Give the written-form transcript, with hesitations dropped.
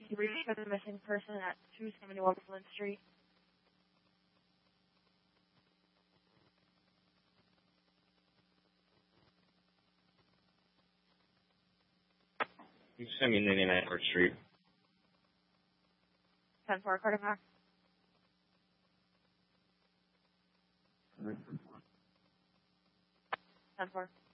debrief for the missing person at 271 Flint Street. You send me 99 North Street. 10-4, Cardiac. 10-4.